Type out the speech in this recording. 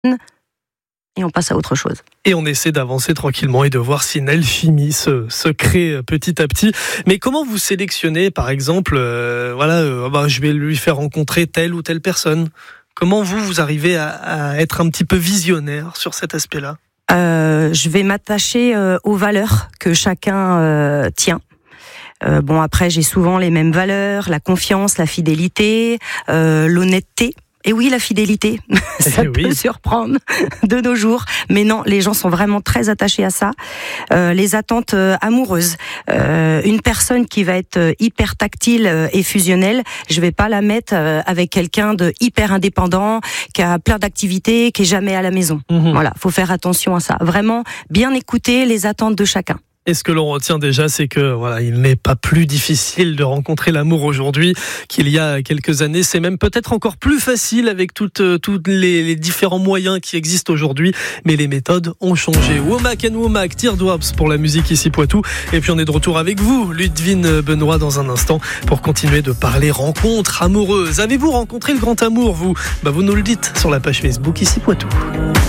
et on passe à autre chose. Et on essaie d'avancer tranquillement et de voir si une alchimie se crée petit à petit. Mais comment vous sélectionnez, par exemple, je vais lui faire rencontrer telle ou telle personne? Comment vous arrivez à être un petit peu visionnaire sur cet aspect-là? Je vais m'attacher aux valeurs que chacun tient. Après, j'ai souvent les mêmes valeurs, la confiance, la fidélité, l'honnêteté. Et oui, la fidélité, ça peut surprendre de nos jours. Mais non, les gens sont vraiment très attachés à ça. Les attentes amoureuses. Une personne qui va être hyper tactile et fusionnelle, je vais pas la mettre avec quelqu'un de hyper indépendant, qui a plein d'activités, qui est jamais à la maison. Voilà, faut faire attention à ça. Vraiment, bien écouter les attentes de chacun. Et ce que l'on retient déjà, c'est que il n'est pas plus difficile de rencontrer l'amour aujourd'hui qu'il y a quelques années. C'est même peut-être encore plus facile avec toutes les différents moyens qui existent aujourd'hui. Mais les méthodes ont changé. Womack and Womack, Teardrops pour la musique ici Poitou. Et puis on est de retour avec vous, Ludivine Benoît, dans un instant pour continuer de parler rencontres amoureuses. Avez-vous rencontré le grand amour, vous? Vous nous le dites sur la page Facebook ici Poitou.